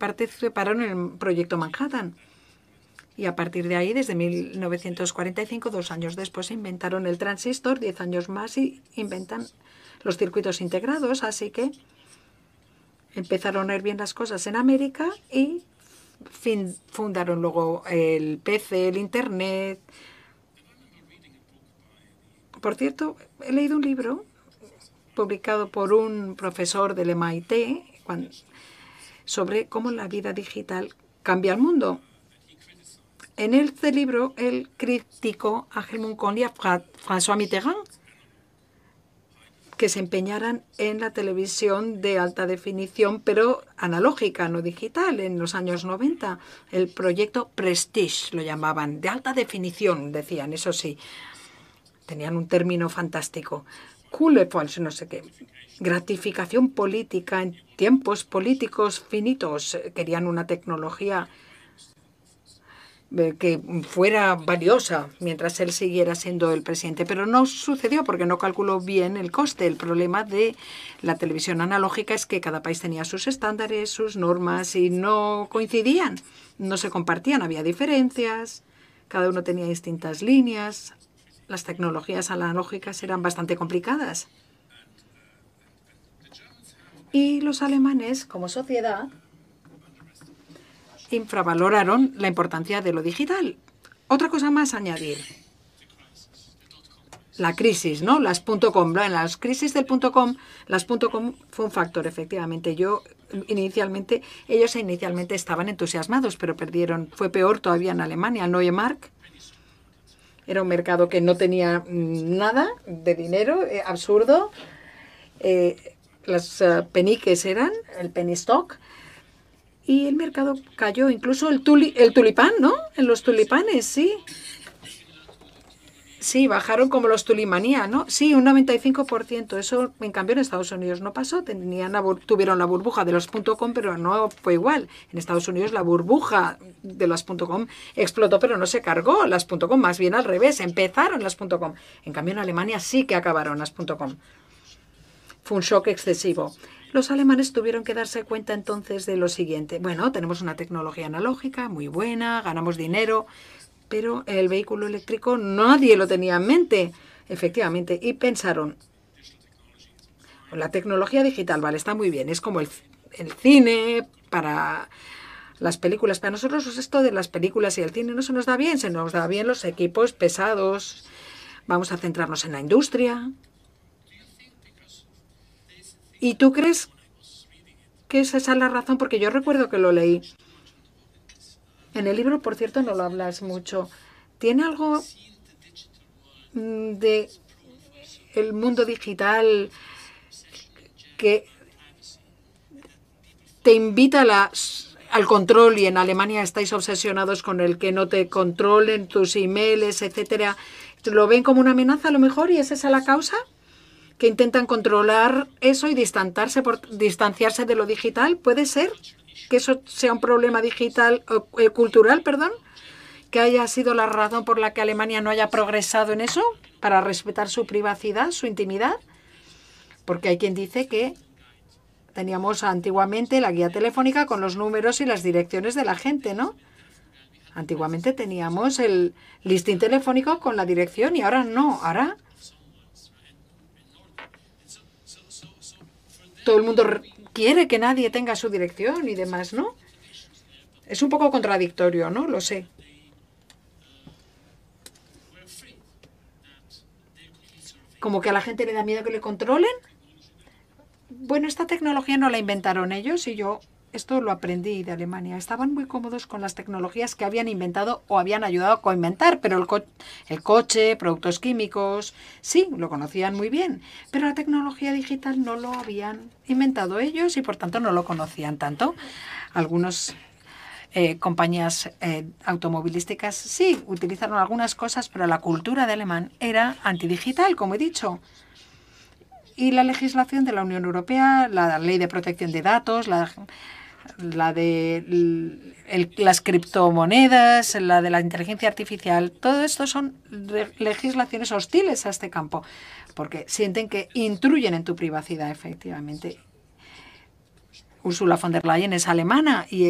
participaron en el proyecto Manhattan. Y a partir de ahí, desde 1945, 2 años después, inventaron el transistor, 10 años más, y inventan los circuitos integrados. Así que empezaron a ir bien las cosas en América y fundaron luego el PC, el Internet. Por cierto, he leído un libro publicado por un profesor del MIT sobre cómo la vida digital cambia el mundo. En este libro, él criticó a Helmut Kohl y a François Mitterrand que se empeñaran en la televisión de alta definición, pero analógica, no digital, en los años 90. El proyecto Prestige lo llamaban, de alta definición, decían, eso sí. Tenían un término fantástico. No sé qué. Gratificación política en tiempos políticos finitos. Querían una tecnología que fuera valiosa mientras él siguiera siendo el presidente. Pero no sucedió porque no calculó bien el coste. El problema de la televisión analógica es que cada país tenía sus estándares, sus normas y no coincidían, no se compartían, había diferencias, cada uno tenía distintas líneas. Las tecnologías analógicas eran bastante complicadas. Y los alemanes, como sociedad, infravaloraron la importancia de lo digital. Otra cosa más a añadir. La crisis, ¿no? Las .com. Las crisis del .com, las .com fue un factor, efectivamente. Ellos inicialmente estaban entusiasmados, pero perdieron. Fue peor todavía en Alemania. Neue Mark era un mercado que no tenía nada de dinero, absurdo. Las peniques eran el penny stock. Y el mercado cayó, incluso el tulipán, ¿no? En los tulipanes, sí. Sí, bajaron como los tulimanía, ¿no? Sí, un 95%. Eso, en cambio, en Estados Unidos no pasó. Tuvieron la burbuja de los .com, pero no fue igual. En Estados Unidos la burbuja de las .com explotó, pero no se cargó las .com. Más bien al revés, empezaron las .com. En cambio, en Alemania sí que acabaron las .com. Fue un shock excesivo. Los alemanes tuvieron que darse cuenta entonces de lo siguiente. Bueno, tenemos una tecnología analógica muy buena, ganamos dinero, pero el vehículo eléctrico nadie lo tenía en mente, efectivamente. Y pensaron, la tecnología digital, vale, está muy bien, es como el cine para las películas. Para nosotros esto de las películas y el cine no se nos da bien, se nos da bien los equipos pesados. Vamos a centrarnos en la industria. ¿Y tú crees que esa es la razón? Porque yo recuerdo que lo leí. En el libro, por cierto, no lo hablas mucho. ¿Tiene algo de el mundo digital que te invita al control, y en Alemania estáis obsesionados con el que no te controlen tus emails, etcétera? ¿Lo ven como una amenaza a lo mejor y es esa la causa? ¿Que intentan controlar eso y distanciarse de lo digital? ¿Puede ser que eso sea un problema digital, cultural, perdón? ¿Que haya sido la razón por la que Alemania no haya progresado en eso? ¿Para respetar su privacidad, su intimidad? Porque hay quien dice que teníamos antiguamente la guía telefónica con los números y las direcciones de la gente, ¿no? Antiguamente teníamos el listín telefónico con la dirección y ahora no. Ahora todo el mundo quiere que nadie tenga su dirección y demás, ¿no? Es un poco contradictorio, ¿no? Lo sé. ¿Como que a la gente le da miedo que le controlen? Bueno, esta tecnología no la inventaron ellos y yo esto lo aprendí de Alemania. Estaban muy cómodos con las tecnologías que habían inventado o habían ayudado a coinventar, pero el coche, productos químicos, sí, lo conocían muy bien. Pero la tecnología digital no lo habían inventado ellos y por tanto no lo conocían tanto. Algunas compañías automovilísticas sí utilizaron algunas cosas, pero la cultura de alemán era antidigital, como he dicho. Y la legislación de la Unión Europea, la ley de protección de datos, la de las criptomonedas, la de la inteligencia artificial, todo esto son legislaciones hostiles a este campo, porque sienten que intruyen en tu privacidad, efectivamente. Ursula von der Leyen es alemana y